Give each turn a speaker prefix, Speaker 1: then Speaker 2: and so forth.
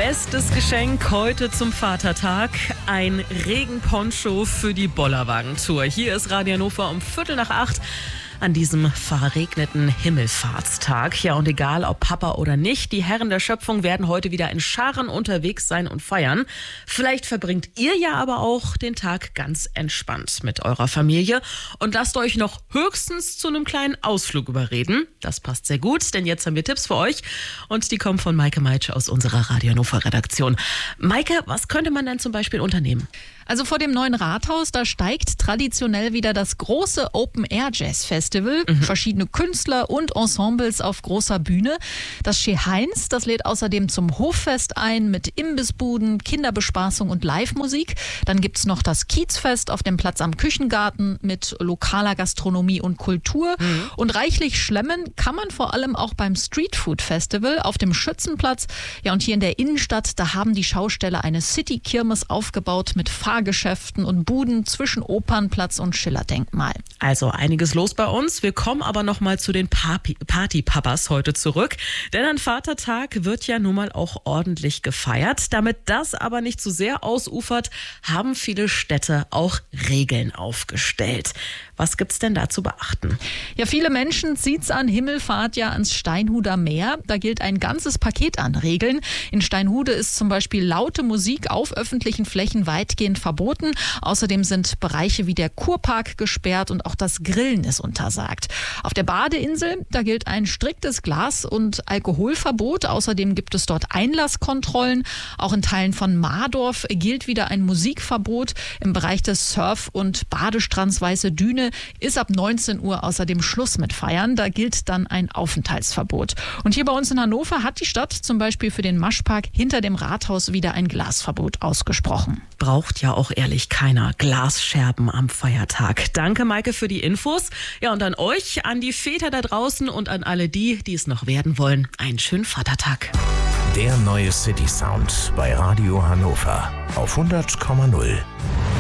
Speaker 1: Bestes Geschenk heute zum Vatertag, ein Regenponcho für die Bollerwagen-Tour. Hier ist Radio Hannover um 7:45 an diesem verregneten Himmelfahrtstag. Ja, und egal ob Papa oder nicht, die Herren der Schöpfung werden heute wieder in Scharen unterwegs sein und feiern. Vielleicht verbringt ihr ja aber auch den Tag ganz entspannt mit eurer Familie und lasst euch noch höchstens zu einem kleinen Ausflug überreden. Das passt sehr gut, denn jetzt haben wir Tipps für euch und die kommen von Maike Meitsch aus unserer Radio Hannover Redaktion. Maike, was könnte man denn zum Beispiel unternehmen?
Speaker 2: Also vor dem neuen Rathaus, da steigt traditionell wieder das große Open-Air-Jazz-Festival. Verschiedene Künstler und Ensembles auf großer Bühne. Das Chez Heinz, das lädt außerdem zum Hoffest ein mit Imbissbuden, Kinderbespaßung und Live-Musik. Dann gibt's noch das Kiezfest auf dem Platz am Küchengarten mit lokaler Gastronomie und Kultur. Und reichlich schlemmen kann man vor allem auch beim Streetfood-Festival auf dem Schützenplatz. Ja, und hier in der Innenstadt, da haben die Schausteller eine City-Kirmes aufgebaut mit Fahrgeschäften und Buden zwischen Opernplatz und Schiller-Denkmal.
Speaker 1: Also einiges los bei uns. Wir kommen aber noch mal zu den Partypapas heute zurück. Denn an Vatertag wird ja nun mal auch ordentlich gefeiert. Damit das aber nicht zu sehr ausufert, haben viele Städte auch Regeln aufgestellt. Was gibt's denn da zu beachten?
Speaker 2: Ja, viele Menschen zieht's an Himmelfahrt ja ans Steinhuder Meer. Da gilt ein ganzes Paket an Regeln. In Steinhude ist zum Beispiel laute Musik auf öffentlichen Flächen weitgehend verboten. Außerdem sind Bereiche wie der Kurpark gesperrt und auch das Grillen ist untersagt. Auf der Badeinsel, da gilt ein striktes Glas- und Alkoholverbot. Außerdem gibt es dort Einlasskontrollen. Auch in Teilen von Mardorf gilt wieder ein Musikverbot. Im Bereich des Surf- und Badestrands Weiße Düne ist ab 19 Uhr außerdem Schluss mit Feiern. Da gilt dann ein Aufenthaltsverbot. Und hier bei uns in Hannover hat die Stadt zum Beispiel für den Maschpark hinter dem Rathaus wieder ein Glasverbot ausgesprochen.
Speaker 1: Braucht ja auch ehrlich keiner Glasscherben am Feiertag. Danke, Maike, für die Infos. Ja, und an euch, an die Väter da draußen und an alle die es noch werden wollen, einen schönen Vatertag.
Speaker 3: Der neue City Sound bei Radio Hannover auf 100,0.